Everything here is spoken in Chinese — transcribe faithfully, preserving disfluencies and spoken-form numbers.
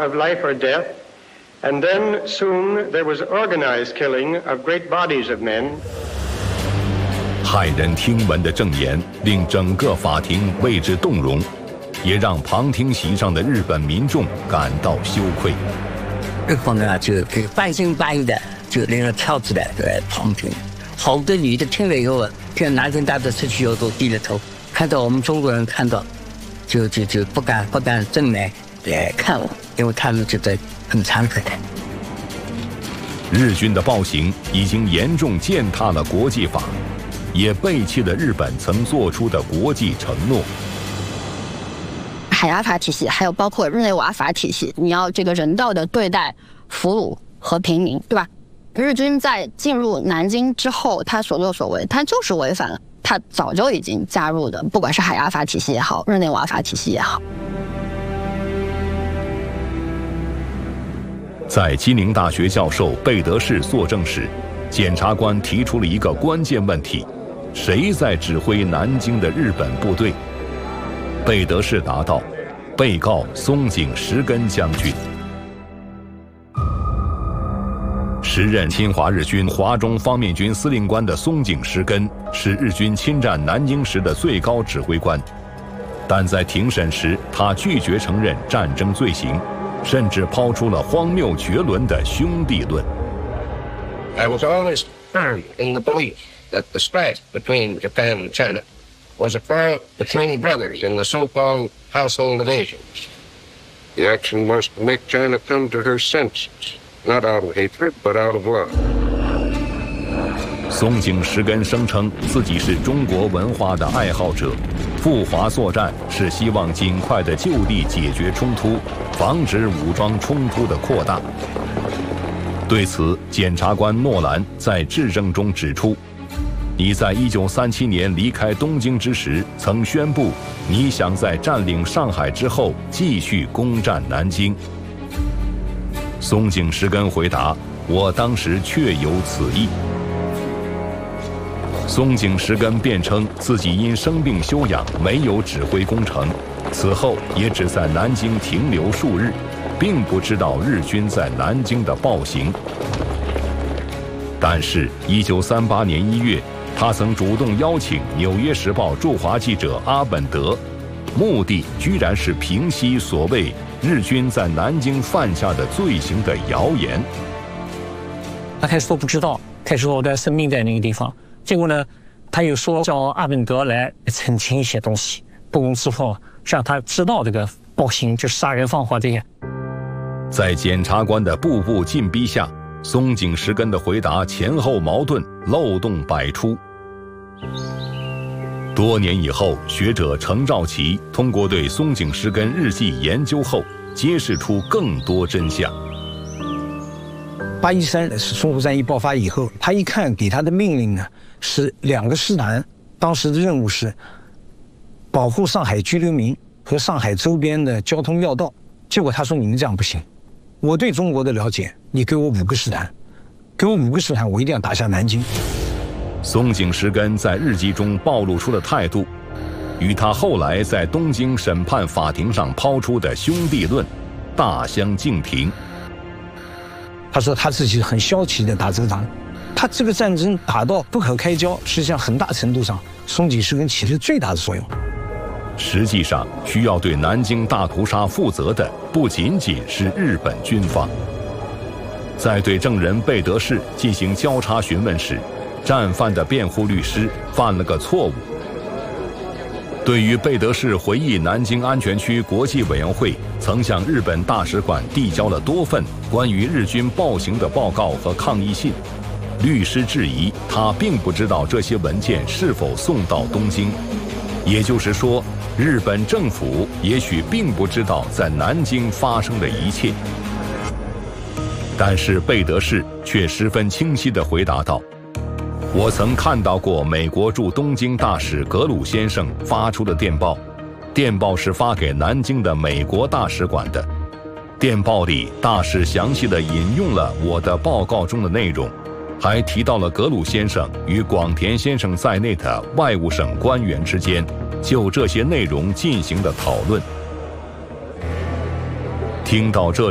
war of life or death, and then soon there was organized killing of great bodies of men. 骇人听闻的证言令整个法庭为之动容，也让旁听席上的日本民众感到羞愧。 日本人啊，就半信半疑的就领着跳起来在旁听，好多女的听了以后，跟男生大的出去以后都低着头，看到我们中国人看到，就就就不敢不敢正来来看我，因为他们觉得很惭愧的。 日军的暴行已经严重践踏了国际法，也背弃了日本曾做出的国际承诺。 海牙法体系，还有包括日内瓦法体系，你要这个人道的对待俘虏和平民，对吧？日军在进入南京之后，他所作所为，他就是违反了他早就已经加入的，不管是海牙法体系也好，日内瓦法体系也好。 在基宁大学教授贝德士作证时，检察官提出了一个关键问题：谁在指挥南京的日本部队？贝德士答道：被告松井石根将军。时任侵华日军华中方面军司令官的松井石根是日军侵占南京时的最高指挥官，但在庭审时，他拒绝承认战争罪行，甚至抛出了荒谬绝伦的兄弟论。 I was always firm in the belief that the strife between Japan and China was a quarrel between brothers in the so-called household of Asia. The action was to make China come to her senses, not out of hatred, but out of love. 松井石根声称自己是中国文化的爱好者，赴华作战是希望尽快的就地解决冲突，防止武装冲突的扩大。对此，检察官诺兰在质证中指出，你在一九三七年离开东京之时，曾宣布你想在占领上海之后继续攻占南京。松井石根回答：“我当时确有此意。”松井石根辩称自己因生病休养，没有指挥攻城，此后也只在南京停留数日，并不知道日军在南京的暴行。但是，一九三八年一月，他曾主动邀请《纽约时报》驻华记者阿本德，目的居然是平息所谓日军在南京犯下的罪行的谣言。 他开始说不知道，开始说我的生命在那个地方。结果呢，他又说叫阿本德来澄清一些东西，不攻自破，让他知道这个暴行就是杀人放火这些。 在检察官的步步进逼下，松井石根的回答前后矛盾，漏洞百出。多年以后，学者程兆奇通过对松井石根日记研究后，揭示出更多真相。 八一三是淞沪战役爆发以后，他一看给他的命令呢是两个师团，当时的任务是保护上海居留民和上海周边的交通要道。结果他说你们这样不行，我对中国的了解，你给我五个师团，给我五个师团，我一定要打下南京。 松井石根在日记中暴露出的态度，与他后来在东京审判法庭上抛出的兄弟论大相径庭。 他说他自己很消极的打这个仗，他这个战争打到不可开交，实际上很大程度上松井石根起了最大的作用。 实际上，需要对南京大屠杀负责的不仅仅是日本军方。在对证人贝德士进行交叉询问时，战犯的辩护律师犯了个错误。对于贝德士回忆南京安全区国际委员会曾向日本大使馆递交了多份关于日军暴行的报告和抗议信，律师质疑他并不知道这些文件是否送到东京，也就是说，日本政府也许并不知道在南京发生的一切。但是贝德士却十分清晰地回答道：我曾看到过美国驻东京大使格鲁先生发出的电报，电报是发给南京的美国大使馆的。电报里，大使详细地引用了我的报告中的内容，还提到了格鲁先生与广田先生在内的外务省官员之间就这些内容进行的讨论。听到这里。